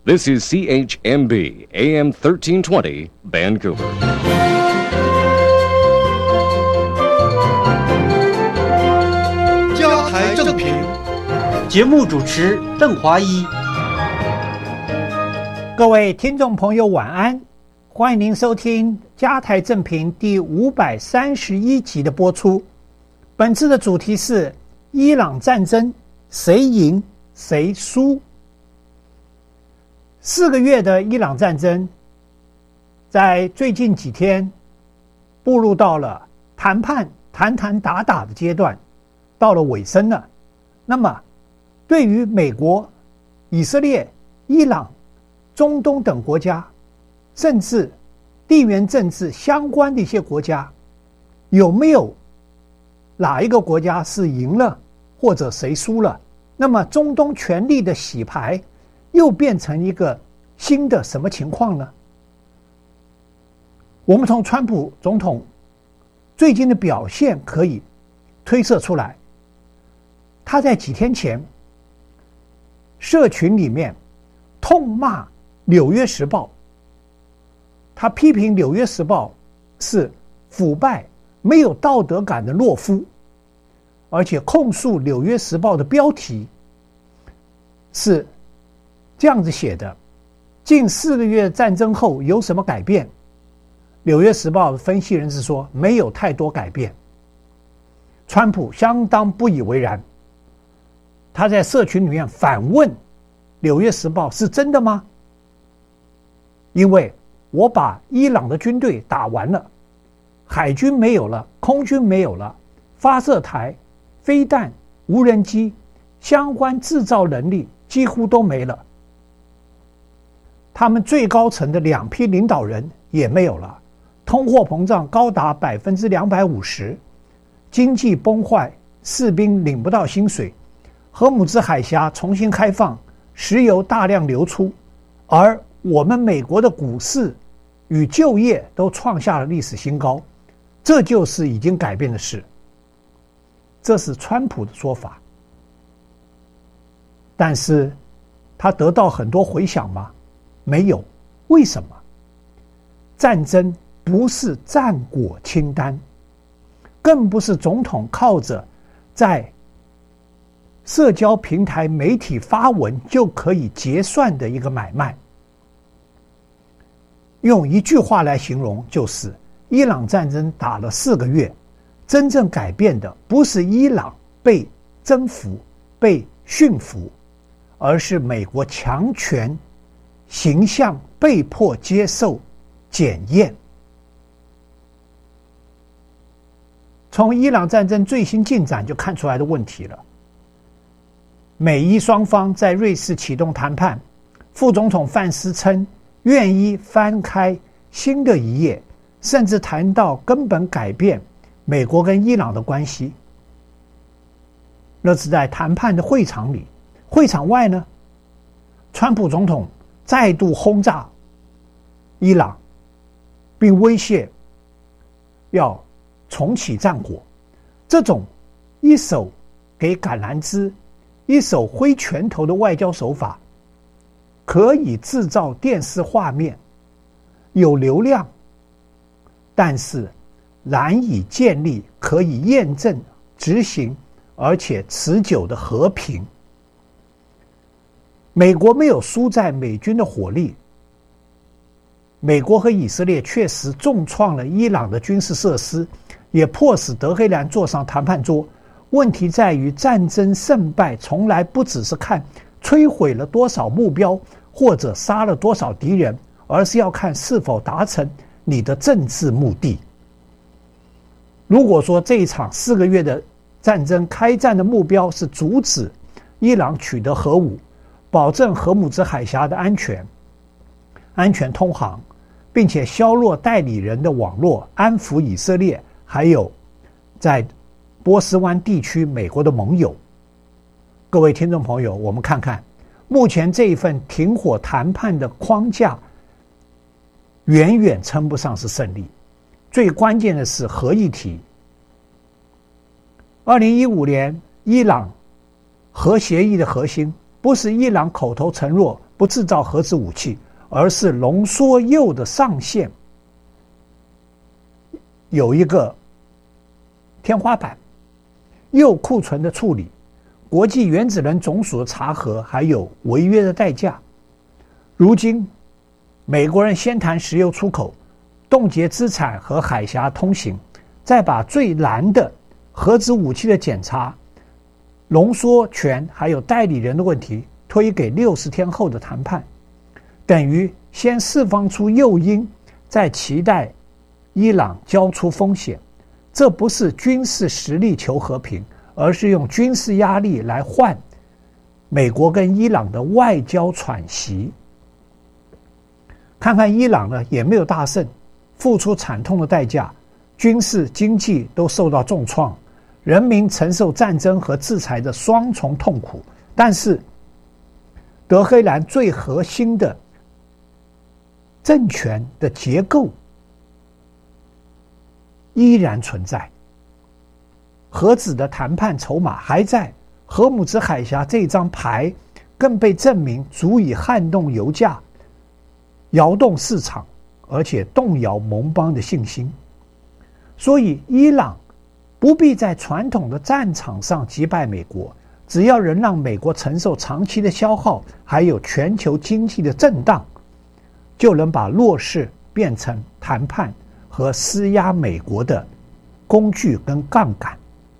This is CHMB AM 1320 Vancouver. 加台正评， 节目主持邓华一。 各位听众朋友晚安，欢迎您收听加台正评第531集的播出。本次的主题是伊朗战争，谁赢谁输。4个月的伊朗战争在最近几天步入到了谈判谈打的阶段，到了尾声了。那么对于美国、以色列、伊朗、中东等国家，甚至地缘政治相关的一些国家，有没有哪一个国家是赢了，或者谁输了？那么中东权力的洗牌又变成一个新的什么情况呢？我们从川普总统最近的表现可以推测出来，他在几天前社群里面痛骂《纽约时报》，他批评《纽约时报》是腐败、没有道德感的懦夫，而且控诉《纽约时报》的标题是这样子写的：近4个月战争后有什么改变？《纽约时报》的分析人士说没有太多改变。川普相当不以为然，他在社群里面反问《纽约时报》是真的吗？因为我把伊朗的军队打完了，海军没有了，空军没有了，发射台、飞弹、无人机相关制造能力几乎都没了，他们最高层的2批领导人也没有了，通货膨胀高达250%，经济崩坏，士兵领不到薪水，荷姆兹海峡重新开放，石油大量流出，而我们美国的股市与就业都创下了历史新高，这就是已经改变的事。这是川普的说法，但是他得到很多回响吗？没有。为什么？战争不是战果清单，更不是总统靠着在社交平台媒体发文就可以结算的一个买卖。用一句话来形容，就是伊朗战争打了4个月，真正改变的不是伊朗被征服、被驯服，而是美国强权形象被迫接受检验。从伊朗战争最新进展就看出来的问题了。美伊双方在瑞士启动谈判，副总统范斯称愿意翻开新的一页，甚至谈到根本改变美国跟伊朗的关系。那是在谈判的会场里，会场外呢，川普总统再度轰炸伊朗，并威胁要重启战火。这种一手给橄榄枝，一手挥拳头的外交手法，可以制造电视画面，有流量，但是难以建立可以验证、执行而且持久的和平。美国没有输在美军的火力，美国和以色列确实重创了伊朗的军事设施，也迫使德黑兰坐上谈判桌。问题在于，战争胜败从来不只是看摧毁了多少目标或者杀了多少敌人，而是要看是否达成你的政治目的。如果说这一场4个月的战争开战的目标是阻止伊朗取得核武，保证荷姆兹海峡的安全通航，并且削弱代理人的网络，安抚以色列，还有在波斯湾地区美国的盟友。各位听众朋友，我们看看目前这一份停火谈判的框架远远称不上是胜利。最关键的是核议题。2015年伊朗核协议的核心不是伊朗口头承诺不制造核子武器，而是浓缩铀的上限有一个天花板，铀库存的处理，国际原子能总署的查核，还有违约的代价。如今美国人先谈石油出口，冻结资产和海峡通行，再把最难的核子武器的检查、浓缩权还有代理人的问题推给60天后的谈判，等于先释放出诱因，再期待伊朗交出风险。这不是军事实力求和平，而是用军事压力来换美国跟伊朗的外交喘息。看看伊朗呢，也没有大胜，付出惨痛的代价，军事经济都受到重创，人民承受战争和制裁的双重痛苦。但是德黑兰最核心的政权的结构依然存在，核子的谈判筹码还在，荷姆兹海峡这张牌更被证明足以撼动油价，摇动市场，而且动摇盟邦的信心。所以伊朗不必在传统的战场上击败美国，只要能让美国承受长期的消耗，还有全球经济的震荡，就能把弱势变成谈判和施压美国的工具跟杠杆。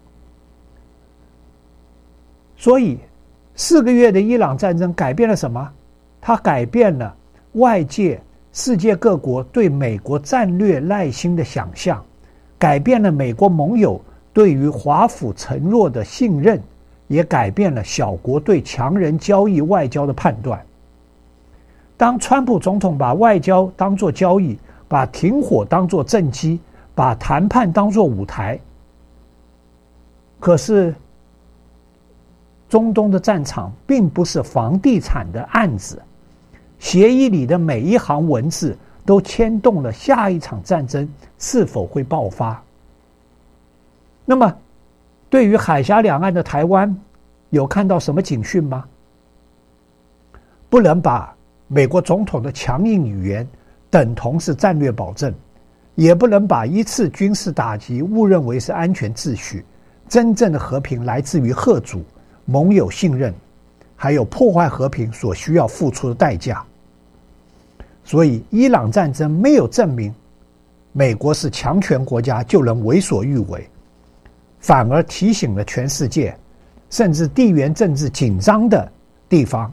所以4个月的伊朗战争改变了什么？它改变了外界世界各国对美国战略耐心的想象，改变了美国盟友对于华府承诺的信任，也改变了小国对强人交易外交的判断。当川普总统把外交当作交易，把停火当作政绩，把谈判当作舞台，可是中东的战场并不是房地产的案子，协议里的每一行文字都牵动了下一场战争是否会爆发。那么对于海峡两岸的台湾，有看到什么警讯吗？不能把美国总统的强硬语言等同是战略保证，也不能把一次军事打击误认为是安全秩序。真正的和平来自于贺主、盟友信任，还有破坏和平所需要付出的代价。所以伊朗战争没有证明美国是强权国家就能为所欲为，反而提醒了全世界，甚至地缘政治紧张的地方，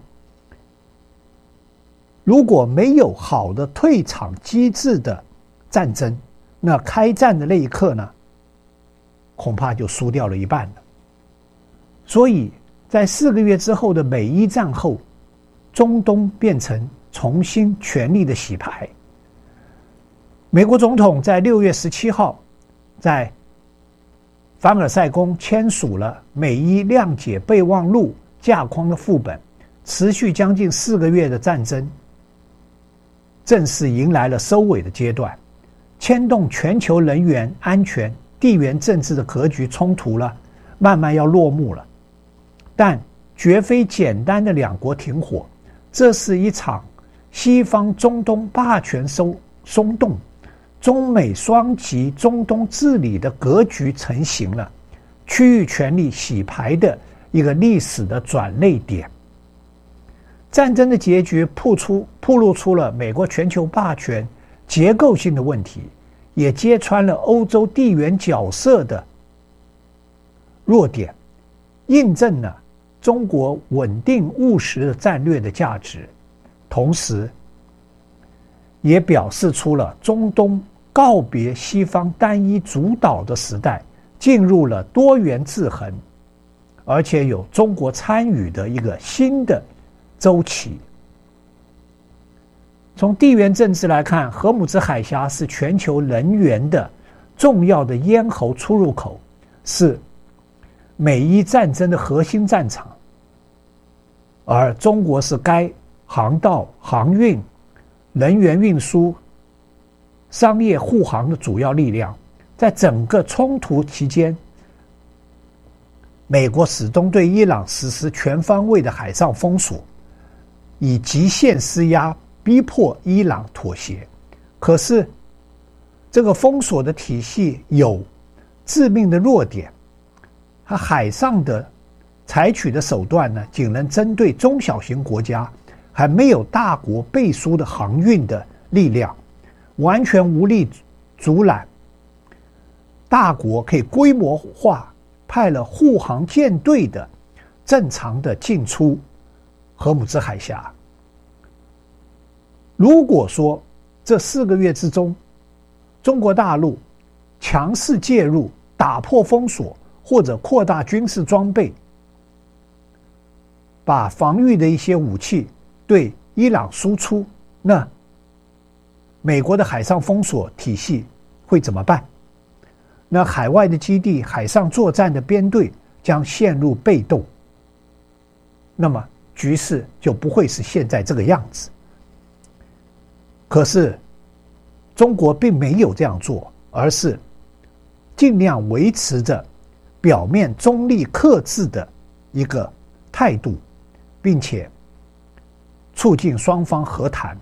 如果没有好的退场机制的战争，那开战的那一刻呢，恐怕就输掉了一半了。所以在4个月之后的美伊战后，中东变成重新权力的洗牌。美国总统在6月17号在凡尔赛宫签署了美伊谅解备忘录架框的副本，持续将近4个月的战争正式迎来了收尾的阶段，牵动全球能源安全、地缘政治的格局冲突了，慢慢要落幕了。但绝非简单的两国停火，这是一场西方中东霸权松动，中美双极中东治理的格局成型了，区域权力洗牌的一个历史的转捩点。战争的结局暴露出了美国全球霸权结构性的问题，也揭穿了欧洲地缘角色的弱点，印证了中国稳定务实的战略的价值，同时也表示出了中东告别西方单一主导的时代，进入了多元制衡，而且有中国参与的一个新的周期。从地缘政治来看，荷姆兹海峡是全球能源的重要的咽喉出入口，是美伊战争的核心战场，而中国是该航道、航运、能源运输、商业护航的主要力量。在整个冲突期间，美国始终对伊朗实施全方位的海上封锁， 以极限施压逼迫伊朗妥协。可是这个封锁的体系有致命的弱点，它海上的采取的手段呢，仅能针对中小型国家，还没有大国背书的航运的力量，完全无力阻拦大国可以规模化派了护航舰队的正常的进出荷姆兹海峡。如果说这4个月之中，中国大陆强势介入，打破封锁或者扩大军事装备，把防御的一些武器对伊朗输出，那美国的海上封锁体系会怎么办？那海外的基地、海上作战的编队将陷入被动，那么局势就不会是现在这个样子。可是中国并没有这样做，而是尽量维持着表面中立克制的一个态度，并且促进双方和谈。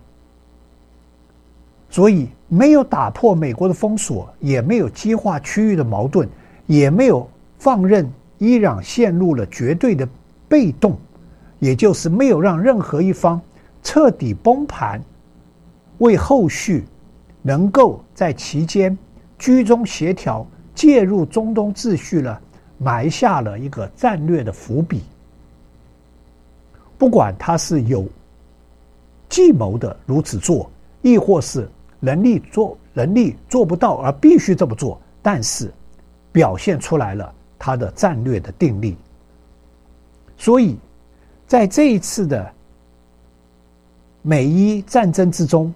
所以没有打破美国的封锁，也没有激化区域的矛盾，也没有放任伊朗陷入了绝对的被动，也就是没有让任何一方彻底崩盘，为后续能够在期间居中协调介入中东秩序了埋下了一个战略的伏笔。不管他是有计谋的如此做，亦或是能力做不到而必须这么做，但是表现出来了他的战略的定力。所以在这一次的美伊战争之中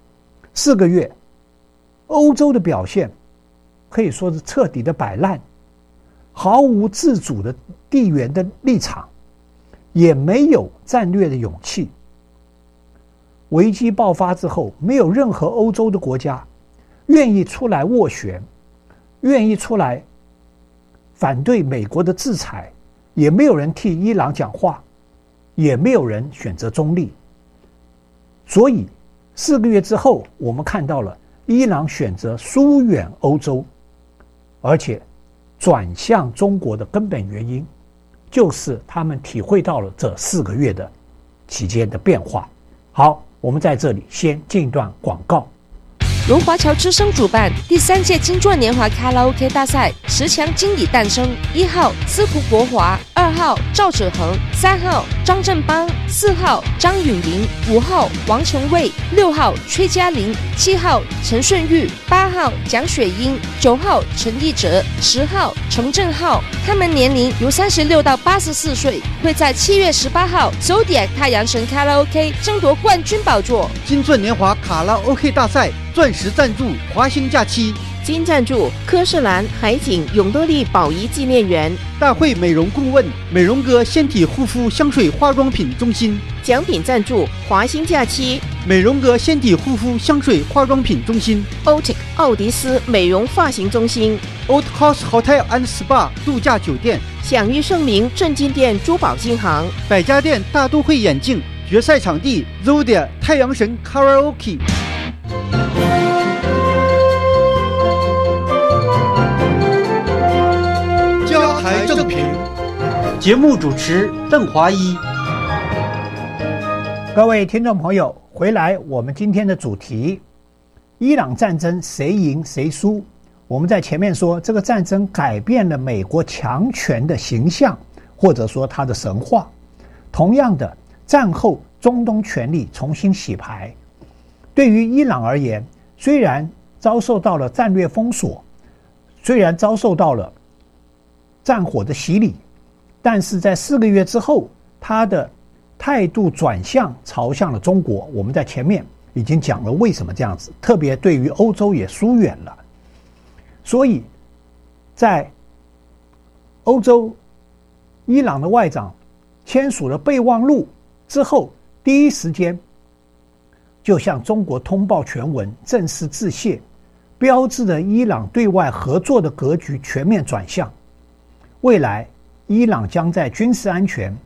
，4个月欧洲的表现可以说是彻底的摆烂，毫无自主的地缘的立场，也没有战略的勇气。危机爆发之后，没有任何欧洲的国家愿意出来斡旋，愿意出来反对美国的制裁，也没有人替伊朗讲话，也没有人选择中立。所以4个月之后，我们看到了伊朗选择疏远欧洲，而且转向中国的根本原因，就是他们体会到了这4个月的期间的变化。好，我们在这里先进一段广告。 由华侨之声主办第3届金钻年华卡拉 OK 大赛10强经理诞生，1号司徒国华，2号赵子恒，3号张振邦，4号张允麟，5号王成卫，6号崔嘉玲，7号陈顺玉，8号蒋雪英，9号陈义哲，10号程正浩。他们年龄由36到84岁，会在7月18号Zodiac太阳城卡拉 OK 争夺冠军宝座。 金钻年华卡拉 OK 大赛钻石赞助华兴假期， 金赞助科士兰海景永乐利宝仪纪念园， 大会美容顾问美容阁纤体护肤香水化妆品中心， 奖品赞助华兴假期美容阁纤体护肤香水化妆品中心， Otic 奥迪斯美容发型中心， Old House Hotel and Spa 度假酒店， 享誉盛名正金店珠宝金行， 百家店大都会眼镜，决赛场地 Zodiac 太阳神 Karaoke。 加台正评， 节目主持邓华一。 各位听众朋友，回来我们今天的主题，伊朗战争谁赢谁输？我们在前面说，这个战争改变了美国强权的形象，或者说它的神话。同样的，战后中东权力重新洗牌。对于伊朗而言，虽然遭受到了战略封锁，虽然遭受到了战火的洗礼，但是在4个月之后，他的态度转向朝向了中国。我们在前面已经讲了为什么这样子，特别对于欧洲也疏远了。所以在欧洲，伊朗的外长签署了备忘录之后，第一时间就向中国通报全文，正式致谢，标志着伊朗对外合作的格局全面转向。未来伊朗将在军事安全、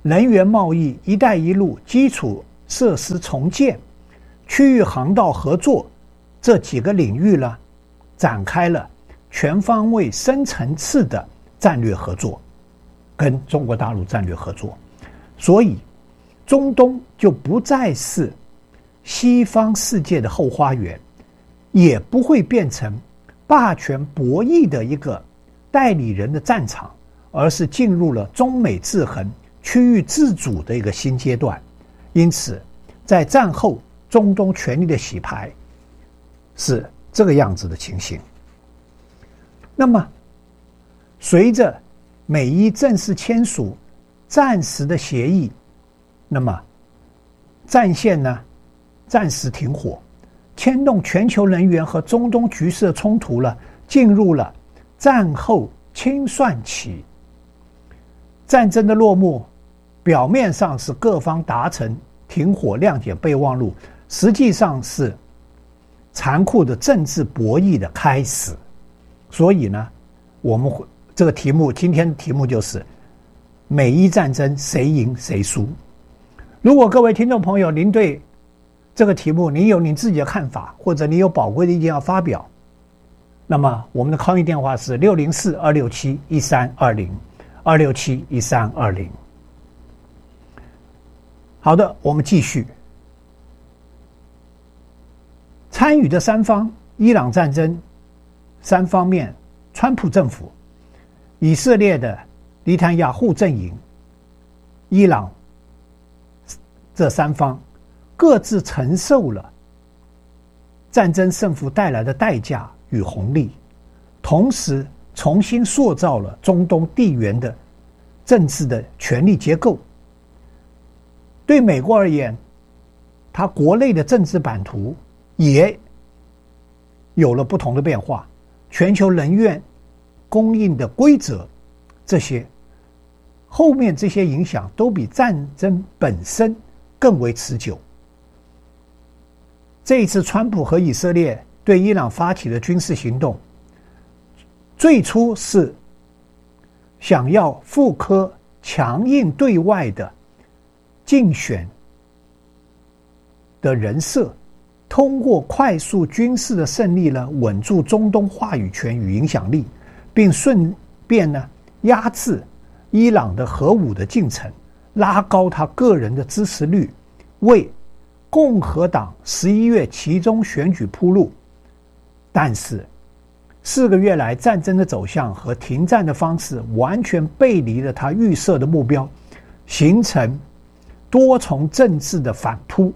能源贸易、一带一路基础设施重建、区域航道合作这几个领域呢，展开了全方位深层次的战略合作，跟中国大陆战略合作。所以中东就不再是西方世界的后花园，也不会变成霸权博弈的一个代理人的战场，而是进入了中美制衡、区域自主的一个新阶段。因此在战后中东权力的洗牌是这个样子的情形。那么随着美伊正式签署暂时的协议，那么战线呢暂时停火，牵动全球能源和中东局势的冲突了进入了战后清算期。战争的落幕表面上是各方达成停火谅解备忘录，实际上是残酷的政治博弈的开始。所以呢，我们这个题目，今天的题目就是美伊战争谁赢谁输。如果各位听众朋友您对这个题目您有您自己的看法，或者你有宝贵的意见要发表，那么我们的 call in 电话是604-267-1320 267-1320。好的，我们继续。参与的三方，伊朗战争三方面，川普政府、以色列的尼坦雅胡阵营、伊朗这三方各自承受了战争胜负带来的代价与红利，同时重新塑造了中东地缘的政治的权力结构。对美国而言，它国内的政治版图也有了不同的变化，全球能源供应的规则，这些后面这些影响都比战争本身更为持久。这一次川普和以色列对伊朗发起的军事行动，最初是想要复刻强硬对外的竞选的人设，通过快速军事的胜利呢，稳住中东话语权与影响力，并顺便呢压制伊朗的核武的进程，拉高他个人的支持率，为共和党11月期中选举铺路。但是4个月来战争的走向和停战的方式完全背离了他预设的目标，形成多重政治的反扑。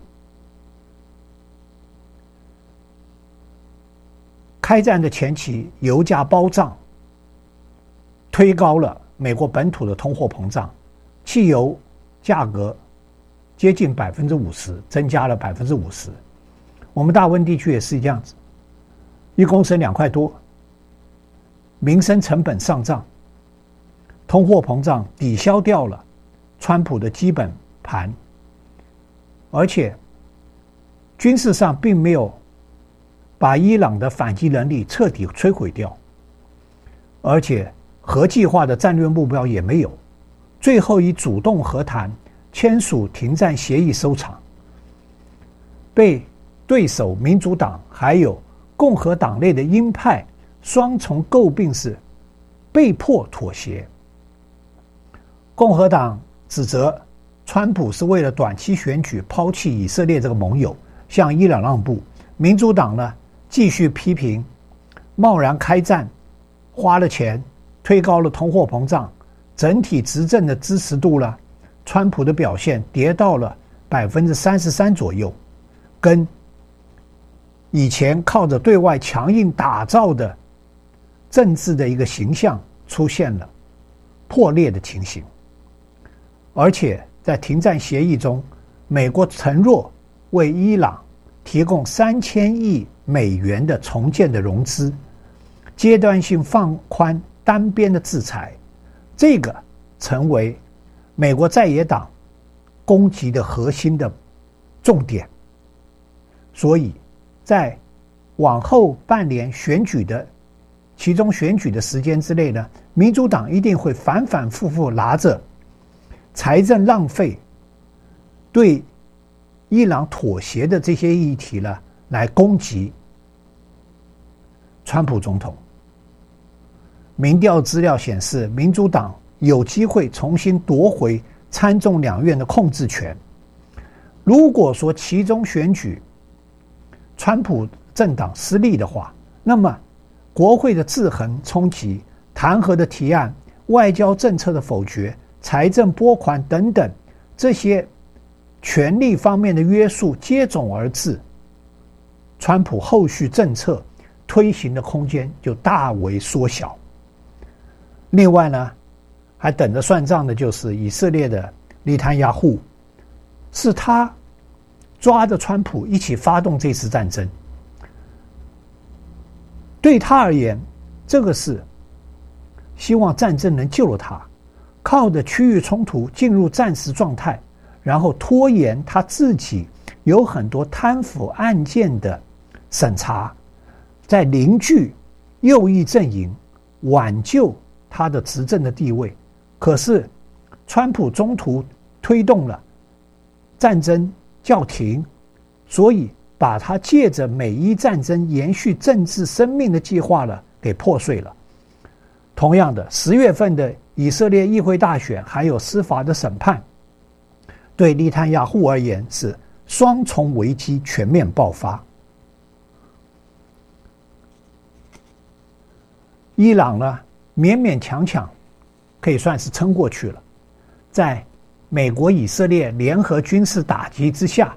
开战的前期，油价暴涨，推高了美国本土的通货膨胀，汽油价格接近 50%， 增加了 50%。 我们大温地区也是这样子，1公升2块多，民生成本上涨，通货膨胀抵消掉了川普的基本盘，而且军事上并没有把伊朗的反击能力彻底摧毁掉，而且核计划的战略目标也没有，最后以主动和谈签署停战协议收场，被对手民主党还有共和党内的鹰派双重诟病是被迫妥协。共和党指责川普是为了短期选举抛弃以色列这个盟友，向伊朗让步。民主党呢继续批评贸然开战，花了钱，推高了通货膨胀，整体执政的支持度呢，川普的表现跌到了 33% 左右，跟以前靠着对外强硬打造的政治的一个形象出现了破裂的情形。而且在停战协议中，美国承诺为伊朗提供3000亿美元的重建的融资，阶段性放宽单边的制裁，这个成为美国在野党攻击的核心的重点。所以在往后半年选举的其中选举的时间之内呢，民主党一定会反反复复拿着财政浪费、对伊朗妥协的这些议题呢，来攻击川普总统。民调资料显示，民主党有机会重新夺回参众两院的控制权。如果说其中选举川普政党失利的话，那么国会的制衡冲击、弹劾的提案、外交政策的否决、财政拨款等等这些权力方面的约束接踵而至，川普后续政策推行的空间就大为缩小。另外呢，还等着算账的就是以色列的内塔尼亚胡，是他抓着川普一起发动这次战争。对他而言，这个是希望战争能救了他，靠着区域冲突进入战时状态，然后拖延他自己有很多贪腐案件的审查，在凝聚右翼阵营，挽救他的执政的地位。可是川普中途推动了战争叫停，所以把他借着美伊战争延续政治生命的计划了给破碎了。同样的，10月份的以色列议会大选还有司法的审判，对内塔尼亚胡而言是双重危机全面爆发。伊朗呢，勉勉强强可以算是撑过去了，在美国以色列联合军事打击之下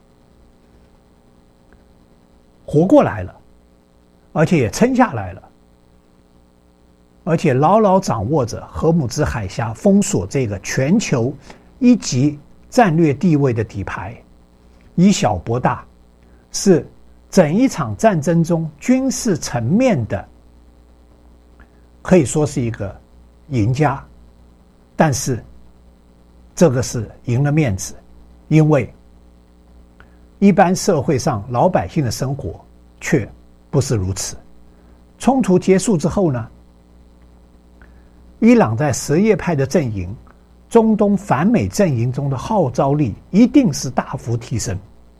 活过来了，而且也撑下来了，而且牢牢掌握着荷姆兹海峡封锁这个全球一级战略地位的底牌，以小博大，是整一场战争中军事层面的可以说是一个赢家。但是这个是赢了面子，因为一般社会上老百姓的生活却不是如此。冲突结束之后呢，伊朗在什叶派的阵营、中东反美阵营中的号召力一定是大幅提升。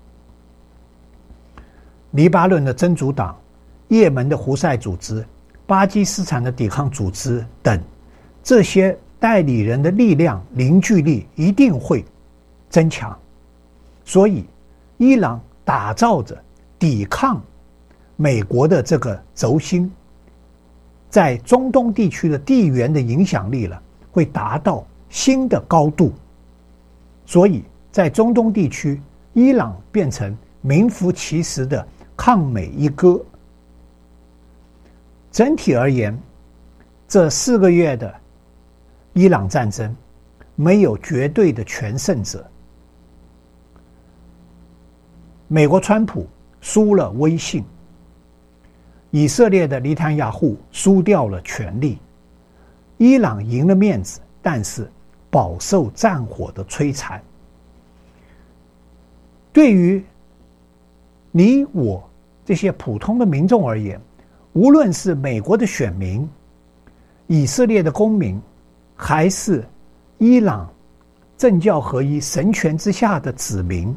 黎巴嫩的真主党、也门的胡塞组织、巴基斯坦的抵抗组织等，这些代理人的力量凝聚力一定会增强。所以伊朗打造着抵抗美国的这个轴心，在中东地区的地缘的影响力了会达到新的高度。所以在中东地区，伊朗变成名副其实的抗美一哥。整体而言，这4个月的伊朗战争没有绝对的全胜者。美国川普输了威信，以色列的内塔尼亚胡输掉了权力，伊朗赢了面子，但是饱受战火的摧残。对于你我这些普通的民众而言，无论是美国的选民、以色列的公民，还是伊朗政教合一神权之下的子民，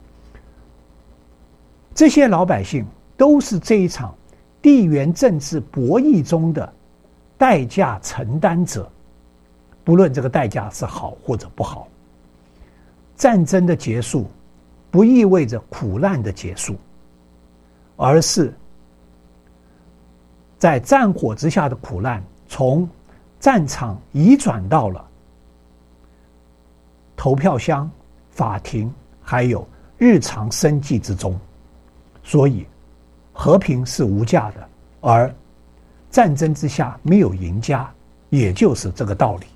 这些老百姓都是这一场地缘政治博弈中的代价承担者，不论这个代价是好或者不好。战争的结束不意味着苦难的结束，而是在战火之下的苦难从战场移转到了投票箱、法庭还有日常生计之中。所以和平是无价的，而战争之下没有赢家，也就是这个道理。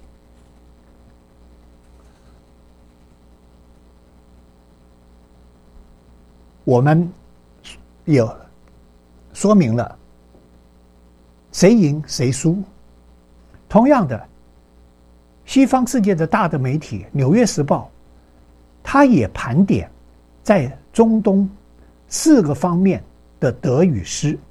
我们有说明了谁赢谁输。同样的，西方世界的大的媒体《纽约时报》它也盘点在中东4个方面的得与失。《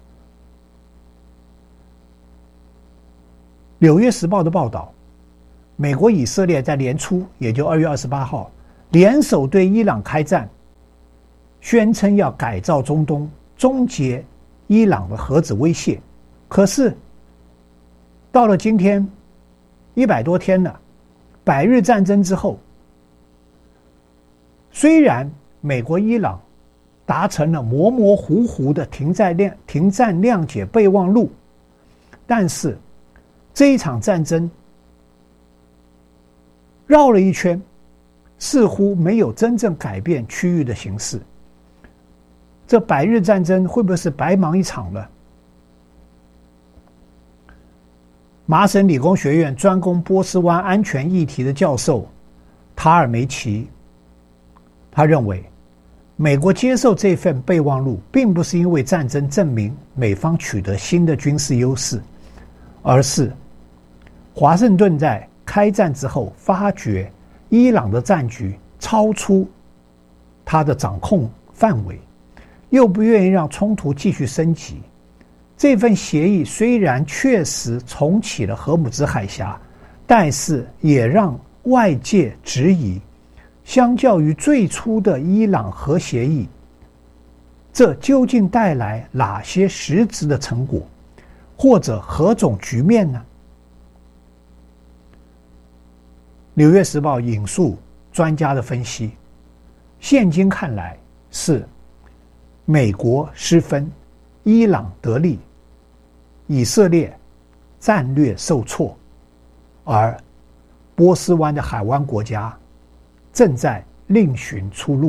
纽约时报》的报道， 美国、以色列在年初，也就2月28号，联手对伊朗开战，宣称要改造中东，终结伊朗的核子威胁。可是到了今天100多天了，百日战争之后，虽然美国、伊朗达成了模模糊糊的停战谅解备忘录，但是这一场战争绕了一圈，似乎没有真正改变区域的形势。这百日战争会不会是白忙一场了？麻省理工学院专攻波斯湾安全议题的教授塔尔梅奇，他认为美国接受这份备忘录并不是因为战争证明美方取得新的军事优势，而是华盛顿在开战之后发觉伊朗的战局超出他的掌控范围，又不愿意让冲突继续升级。这份协议虽然确实重启了荷姆兹海峡，但是也让外界质疑，相较于最初的伊朗核协议，这究竟带来哪些实质的成果，或者何种局面呢？纽约时报引述专家的分析，现今看来是美国失分，伊朗得利，以色列战略受挫，而波斯湾的海湾国家正在另寻出路。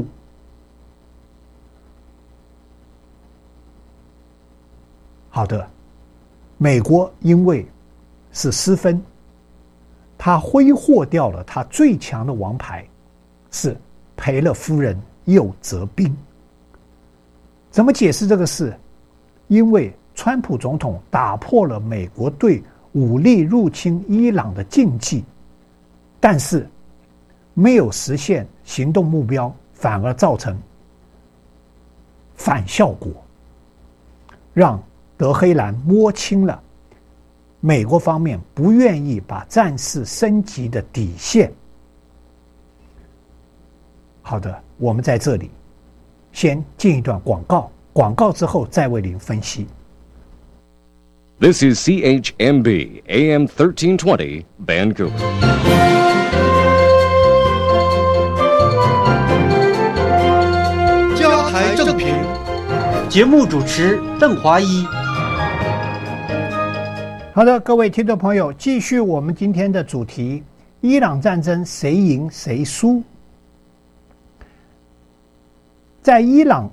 好的，美国因为是失分，他挥霍掉了他最强的王牌，是赔了夫人又折兵。怎么解释这个事？因为川普总统打破了美国对武力入侵伊朗的禁忌，但是没有实现行动目标，反而造成反效果，让德黑兰摸清了美国方面不愿意把战事升级的底线。好的，我们在这里先进一段广告，广告之后再为您分析。 This is CHMB AM 1320 Vancouver. 加台正评， 节目主持邓华一。 好的，各位听众朋友，继续我们今天的主题：伊朗战争谁赢谁输？在伊朗，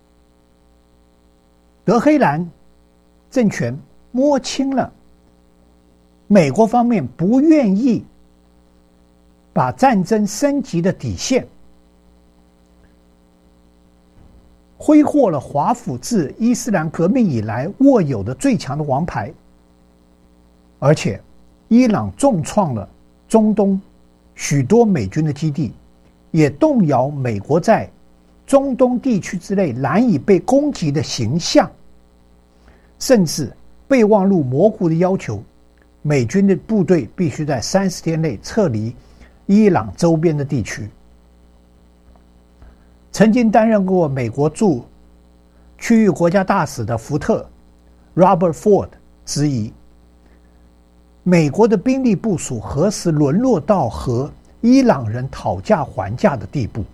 德黑兰政权摸清了美国方面不愿意把战争升级的底线，挥霍了华府自伊斯兰革命以来握有的最强的王牌，而且伊朗重创了中东许多美军的基地，也动摇美国在中东地区之内难以被攻击的形象，甚至备忘录模糊的要求美军的部队必须在30天内撤离伊朗周边的地区。曾经担任过美国驻区域国家大使的福特 Robert Ford 质疑，美国的兵力部署何时沦落到和伊朗人讨价还价的地步？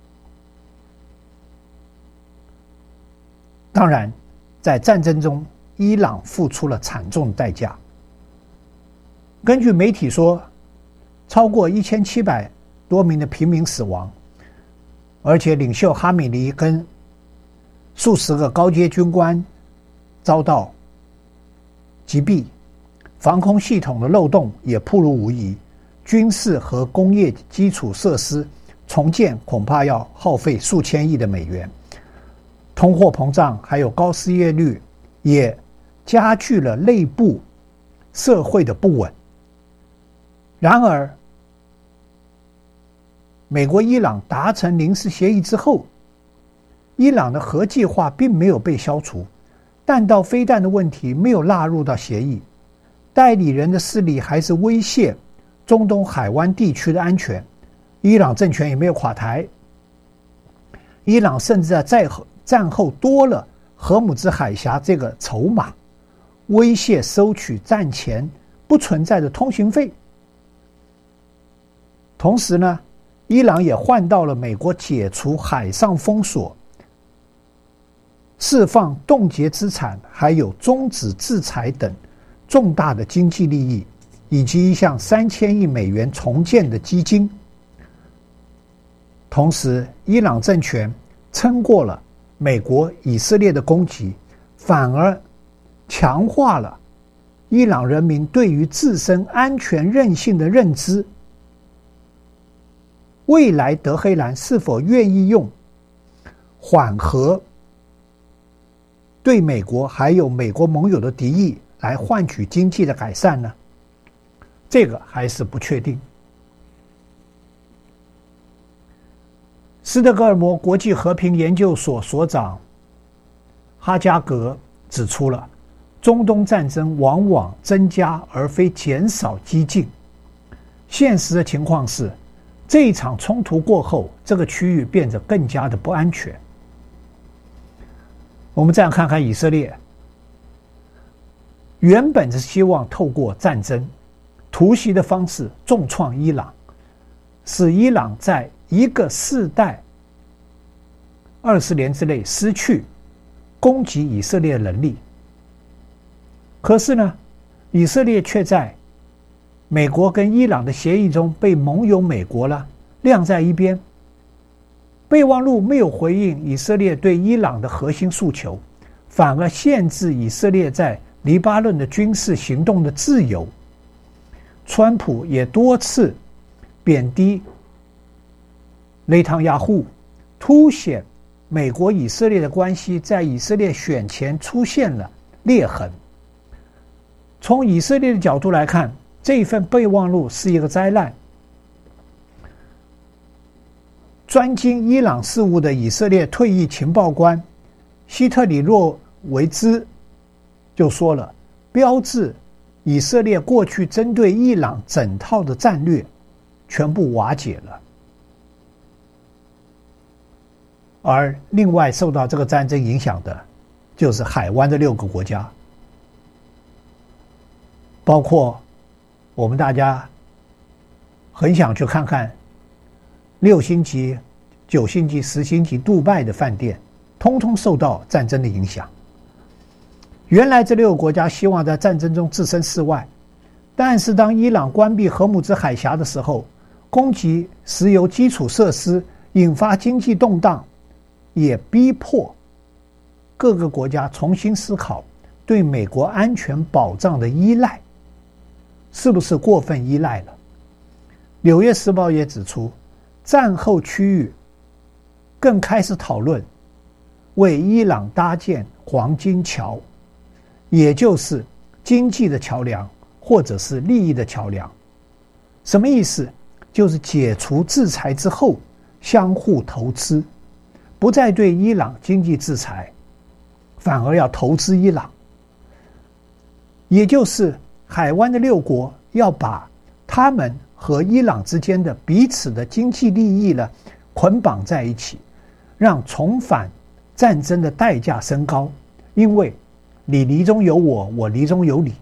当然，在战争中，伊朗付出了惨重的代价。根据媒体说，超过1700多名的平民死亡，而且领袖哈米尼跟数十个高阶军官遭到击毙，防空系统的漏洞也暴露无遗，军事和工业基础设施重建恐怕要耗费数千亿的美元。通货膨胀还有高失业率也加剧了内部社会的不稳。然而，美国伊朗达成临时协议之后，伊朗的核计划并没有被消除，弹道飞弹的问题没有纳入到协议，代理人的势力还是威胁中东海湾地区的安全，伊朗政权也没有垮台。伊朗甚至在战后多了荷姆兹海峡这个筹码，威胁收取战前不存在的通行费。同时呢，伊朗也换到了美国解除海上封锁、释放冻结资产，还有终止制裁等重大的经济利益，以及一项3000亿美元重建的基金。同时，伊朗政权撑过了美国、以色列的攻击，反而强化了伊朗人民对于自身安全韧性的认知。未来德黑兰是否愿意用缓和对美国还有美国盟友的敌意来换取经济的改善呢？这个还是不确定。斯德哥尔摩国际和平研究所所长哈加格指出了，中东战争往往增加而非减少激进。现实的情况是，这一场冲突过后，这个区域变得更加的不安全。我们再看看以色列，原本是希望透过战争、突袭的方式重创伊朗，使伊朗在一个世代20年之内失去攻击以色列的能力。可是呢，以色列却在美国跟伊朗的协议中被盟友美国晾在一边。备忘录没有回应以色列对伊朗的核心诉求，反而限制以色列在黎巴嫩的军事行动的自由。川普也多次贬低内塔尼亚胡，凸显美国以色列的关系在以色列选前出现了裂痕。从以色列的角度来看，这份备忘录是一个灾难。专精伊朗事务的以色列退役情报官希特里洛维兹就说了，标志以色列过去针对伊朗整套的战略全部瓦解了。而另外受到这个战争影响的就是海湾的6个国家，包括我们大家很想去看看6星级、9星级、10星级杜拜的饭店，通通受到战争的影响。原来这6个国家希望在战争中置身事外，但是当伊朗关闭荷姆兹海峡的时候，攻击石油基础设施，引发经济动荡，也逼迫各个国家重新思考对美国安全保障的依赖是不是过分依赖了。纽约时报也指出，战后区域更开始讨论为伊朗搭建黄金桥，也就是经济的桥梁或者是利益的桥梁。什么意思？就是解除制裁之后相互投资，不再对伊朗经济制裁，反而要投资伊朗。也就是海湾的6国要把他们和伊朗之间的彼此的经济利益捆绑在一起，让重返战争的代价升高，因为你泥中有我，我泥中有你。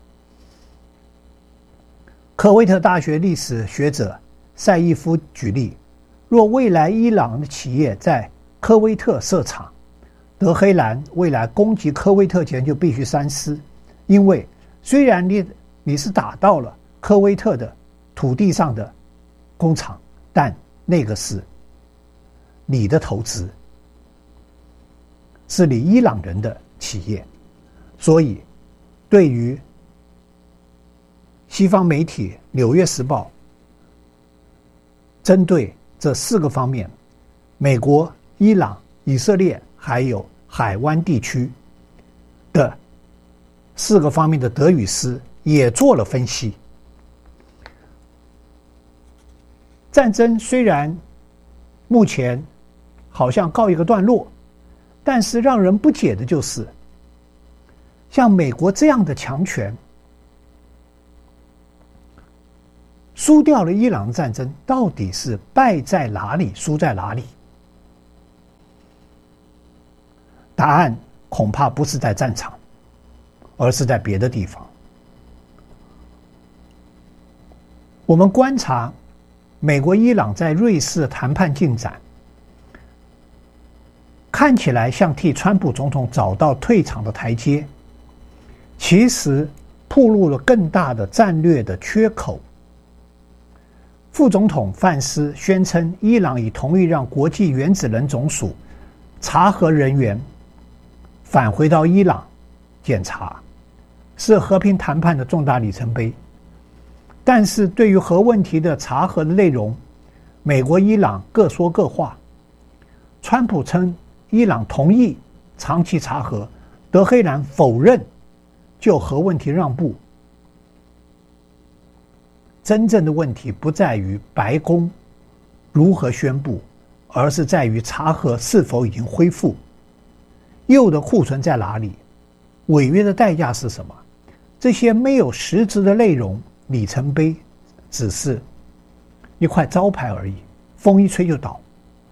科威特大学历史学者赛义夫举例，若未来伊朗的企业在科威特设厂，德黑兰未来攻击科威特前就必须三思，因为虽然你是打到了科威特的土地上的工厂，但那个是你的投资，是你伊朗人的企业。所以对于西方媒体《纽约时报》针对这4个方面，美国、伊朗、以色列还有海湾地区的4个方面的得与失也做了分析。战争虽然目前好像告一个段落，但是让人不解的就是像美国这样的强权， 输掉了伊朗战争，到底是败在哪里，输在哪里？答案恐怕不是在战场，而是在别的地方。我们观察美国伊朗在瑞士的谈判进展，看起来像替川普总统找到退场的台阶，其实暴露了更大的战略的缺口。副总统范斯宣称，伊朗已同意让国际原子能总署查核人员返回到伊朗检查，是和平谈判的重大里程碑。但是对于核问题的查核的内容，美国、伊朗各说各话。川普称伊朗同意长期查核，德黑兰否认就核问题让步。真正的问题不在于白宫如何宣布，而是在于查核是否已经恢复，铀的库存在哪里，违约的代价是什么。这些没有实质的内容，里程碑只是一块招牌而已，风一吹就倒。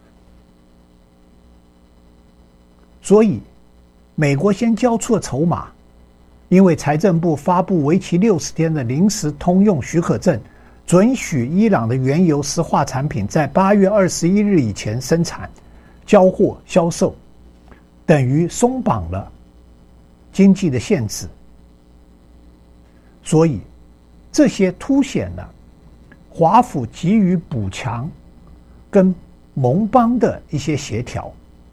所以美国先交出了筹码，因为财政部发布为期60天的临时通用许可证，准许伊朗的原油石化产品在8月21日以前生产、交货、销售，等于松绑了经济的限制。所以这些凸显了华府急于补强跟盟邦的一些协调，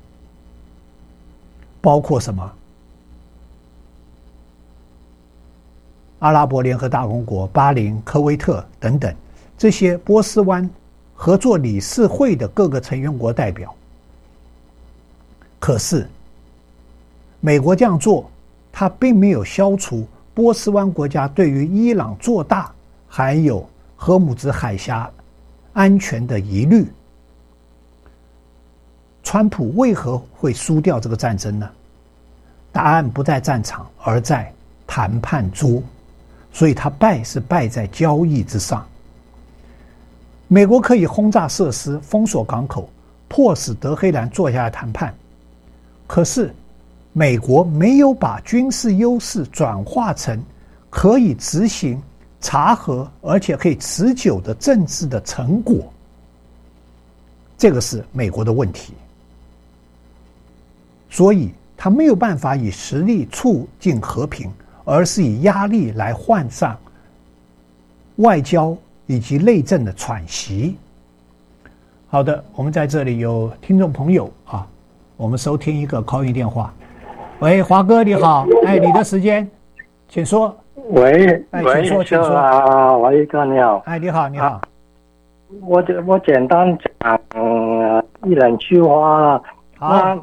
包括什么？阿拉伯联合大公国、巴林、科威特等等这些波斯湾合作理事会的各个成员国代表。可是美国这样做，它并没有消除波斯湾国家对于伊朗做大还有荷姆兹海峡安全的疑虑。川普为何会输掉这个战争呢？答案不在战场，而在谈判桌。所以他败是败在交易之上。美国可以轰炸设施、封锁港口，迫使德黑兰坐下来谈判。可是美国没有把军事优势转化成可以执行查核而且可以持久的政治的成果，这个是美国的问题。所以他没有办法以实力促进和平，而是以压力来换上外交以及内政的喘息。好的，我们在这里有听众朋友啊，我们收听一个 call in 电话。喂，华哥你好，你的时间，请说。 喂， 请说，请说。 华一哥你好。 你好，你好。 我简单讲一两句话。 好。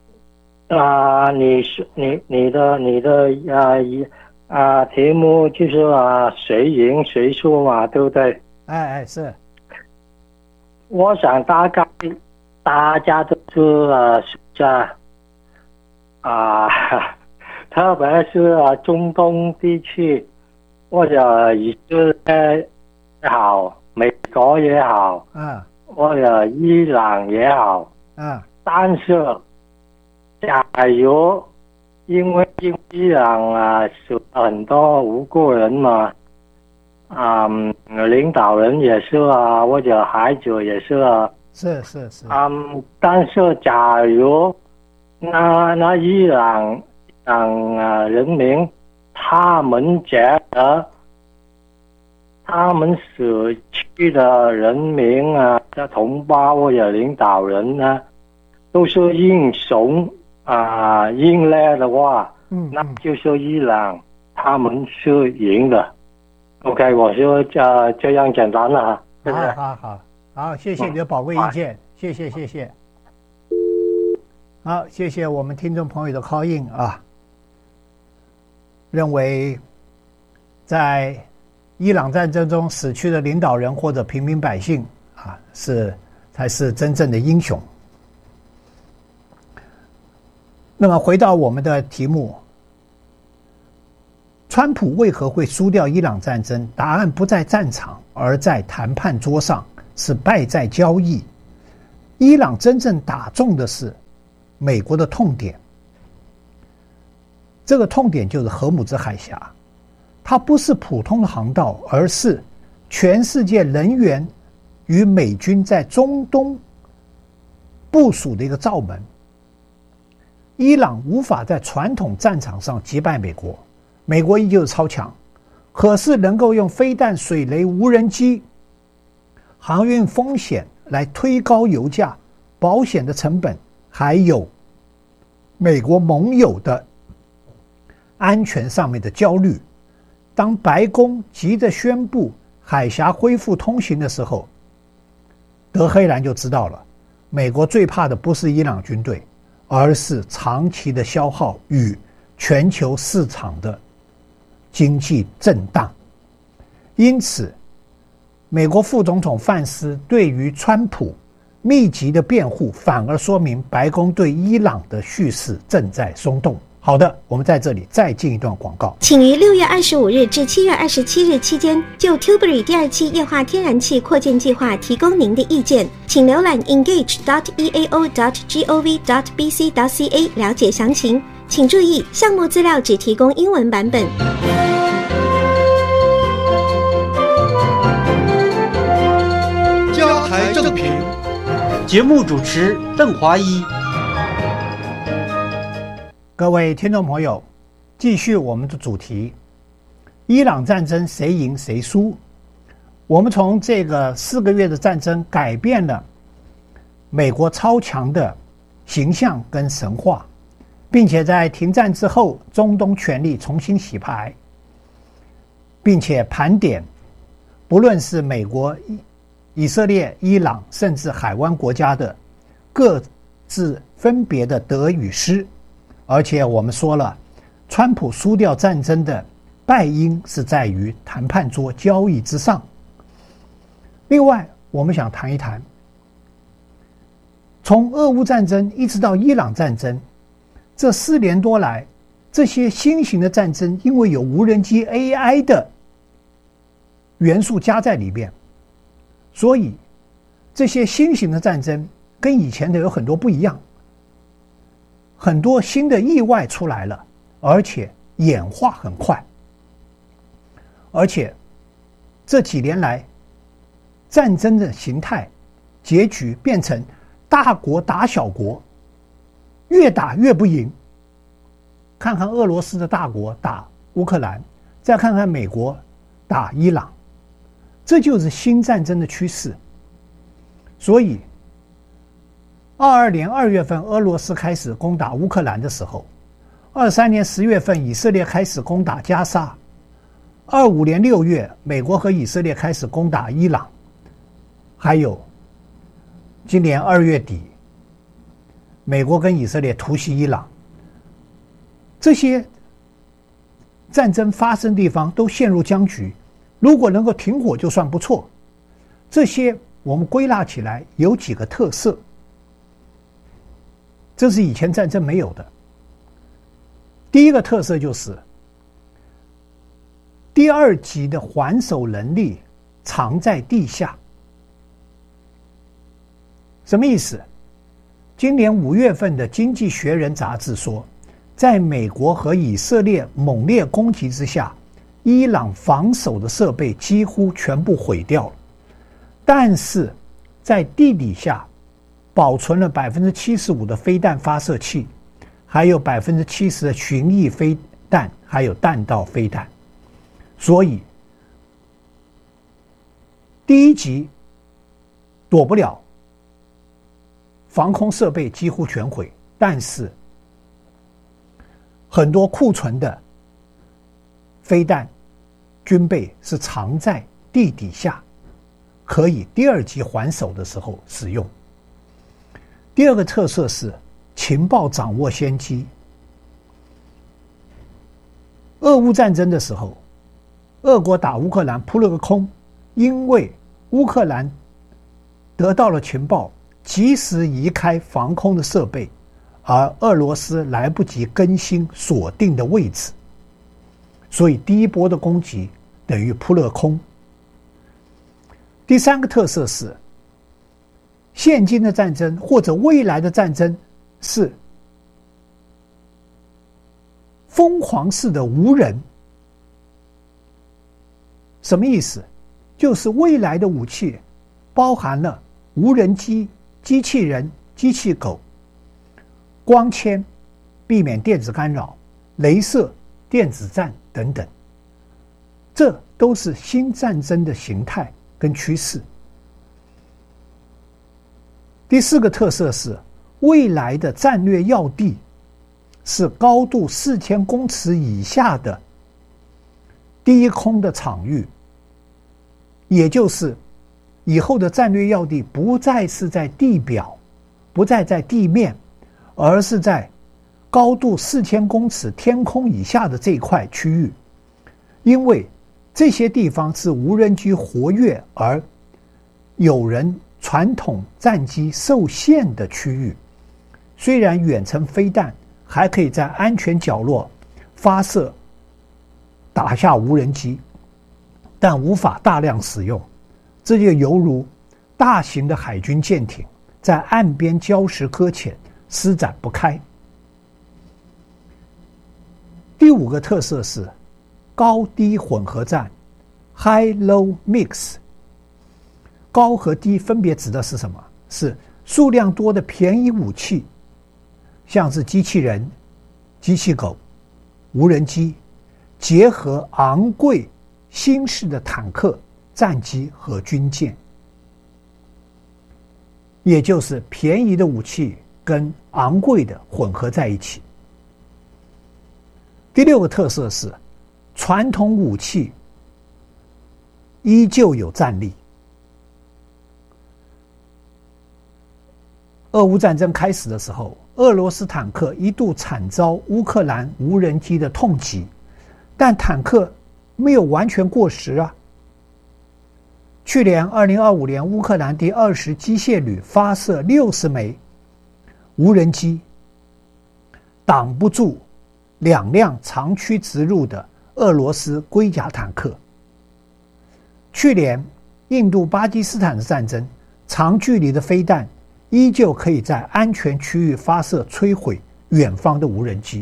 你的题目就是谁赢谁输嘛，对不对？ 是。 我想大概大家都是特别是中东地区或者以色列也好，美国也好，或者伊朗也好，但是假如因为伊朗死了很多无辜人嘛，领导人也是或者孩子也是是。 但是假如那伊朗人民他们觉得他们死去的人民的同胞或者领导人呢都是英雄英烈的话，那就是伊朗他们是赢的。OK， 我就这样简单了。 好，谢谢你的宝贵意见，谢谢。好，谢谢我们听众朋友的 call in 认为在伊朗战争中死去的领导人或者平民百姓才是真正的英雄。那么回到我们的题目， 川普为何会输掉伊朗战争？答案不在战场，而在谈判桌上，是败在交易。伊朗真正打中的是美国的痛点，这个痛点就是荷姆兹海峡，它不是普通的航道，而是全世界人员与美军在中东部署的一个罩门。伊朗无法在传统战场上击败美国，美国依旧是超强，可是能够用飞弹、水雷、无人机、航运风险来推高油价、保险的成本，还有美国盟友的安全上面的焦虑。当白宫急着宣布海峡恢复通行的时候，德黑兰就知道了，美国最怕的不是伊朗军队，而是长期的消耗与全球市场的经济震荡。因此美国副总统范斯对于川普密集的辩护，反而说明白宫对伊朗的叙事正在松动。好的，我们在这里再进一段广告。 请于6月25日至7月27日期间就 Tilbury 第2期液化天然气扩建计划提供您的意见，请浏览 engage.eao.gov.bc.ca 了解详情。请注意，项目资料只提供英文版本。 加台正评， 节目主持邓华一。 各位听众朋友，继续我们的主题，伊朗战争谁赢谁输？我们从这个4个月的战争改变了美国超强的形象跟神话，并且在停战之后，中东权力重新洗牌，并且盘点不论是美国、以色列、伊朗，甚至海湾国家的各自分别的得与失。而且我们说了，川普输掉战争的败因是在于谈判桌交易之上。另外，我们想谈一谈，从俄乌战争一直到伊朗战争，这4年多来，这些新型的战争因为有无人机 AI 的元素加在里面，所以这些新型的战争跟以前的有很多不一样。很多新的意外出来了，而且演化很快，而且这几年来战争的形态结局变成大国打小国，越打越不赢。看看俄罗斯的大国打乌克兰，再看看美国打伊朗，这就是新战争的趋势。所以22年2月份俄罗斯开始攻打乌克兰的时候，23年10月份以色列开始攻打加沙，25年6月美国和以色列开始攻打伊朗，还有今年2月底美国跟以色列突袭伊朗，这些战争发生地方都陷入僵局，如果能够停火就算不错。这些我们归纳起来有几个特色，这是以前战争没有的。第一个特色就是第2级的还手能力藏在地下。什么意思？今年5月份的《经济学人》杂志说，在美国和以色列猛烈攻击之下，伊朗防守的设备几乎全部毁掉了，但是在地底下保存了75%的飞弹发射器，还有70%的巡弋飞弹，还有弹道飞弹。所以第1级躲不了，防空设备几乎全毁，但是很多库存的飞弹军备是藏在地底下，可以第2级还手的时候使用。第二个特色是情报掌握先机。俄乌战争的时候，俄国打乌克兰扑了个空，因为乌克兰得到了情报，及时移开防空的设备，而俄罗斯来不及更新锁定的位置。 所以第一波的攻击等于扑了空。第三个特色是，现今的战争或者未来的战争是疯狂式的无人。什么意思？就是未来的武器包含了无人机、机器人、机器狗、光纤，避免电子干扰、雷射、电子战等等，这都是新战争的形态跟趋势。第四个特色是，未来的战略要地是高度4000公尺以下的低空的场域，也就是以后的战略要地不再是在地表，不再在地面，而是在高度4000公尺天空以下的这一块区域。因为这些地方是无人机活跃而有人传统战机受限的区域，虽然远程飞弹还可以在安全角落发射打下无人机，但无法大量使用。这就犹如大型的海军舰艇在岸边礁石搁浅，施展不开。第五个特色是高低混合战 （High-Low Mix）。高和低分别指的是什么？是数量多的便宜武器，像是机器人、机器狗、无人机，结合昂贵新式的坦克、战机和军舰，也就是便宜的武器跟昂贵的混合在一起。第六个特色是传统武器依旧有战力。俄乌战争开始的时候，俄罗斯坦克一度惨遭乌克兰无人机的痛击，但坦克没有完全过时啊。去年2025年，乌克兰第20机械旅发射60枚无人机，挡不住2辆长驱直入的俄罗斯龟甲坦克。去年印度巴基斯坦的战争，长距离的飞弹依旧可以在安全区域发射，摧毁远方的无人机。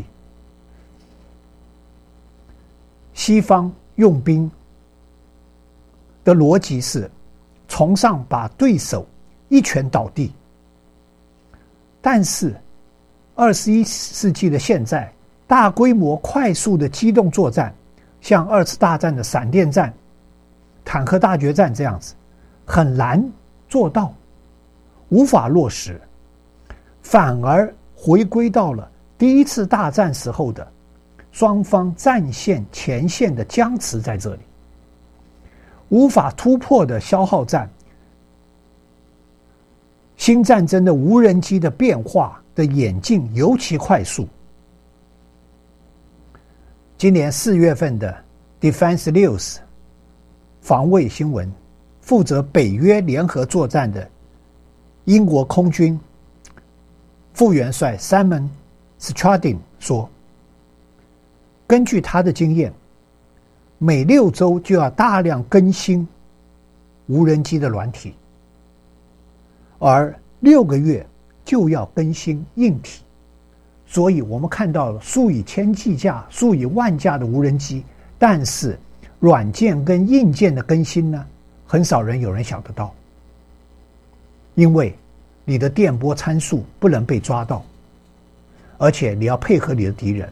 西方用兵的逻辑是崇尚把对手一拳倒地，但是21世纪的现在，大规模快速的机动作战，像2次大战的闪电战、坦克大决战这样子，很难做到，无法落实，反而回归到了第1次大战时候的双方战线前线的僵持在这里，无法突破的消耗战。新战争的无人机的变化的演进尤其快速。今年4月份的 Defense News 防卫新闻，负责北约联合作战的英国空军副元帅 Simon Stradin 说，根据他的经验，每6周就要大量更新无人机的软体，而6个月就要更新硬体。所以我们看到了数以千计架、数以万架的无人机，但是软件跟硬件的更新呢，很少有人想得到。因为你的电波参数不能被抓到，而且你要配合你的敌人。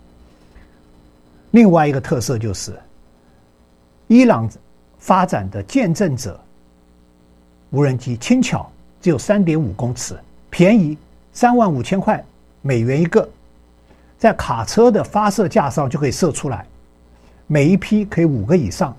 另外一个特色就是伊朗发展的见证者无人机，轻巧，只有3.5公尺，便宜，35000块美元一个，在卡车的发射架上就可以射出来，每一批可以5个以上。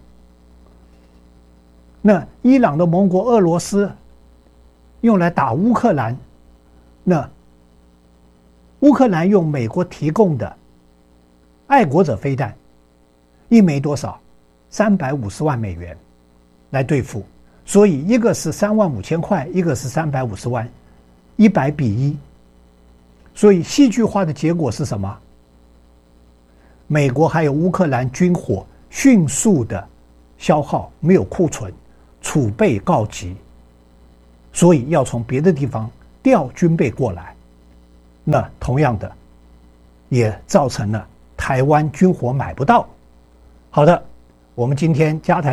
那伊朗的盟国俄罗斯用来打乌克兰，那乌克兰用美国提供的爱国者飞弹，一枚多少？350万美元来对付，所以一个是35000块，一个是350万，100比1。所以戏剧化的结果是什么？ 美国还有乌克兰军火迅速的消耗，没有库存，储备告急，所以要从别的地方调军备过来。那同样的，也造成了台湾军火买不到。好的，我们今天加台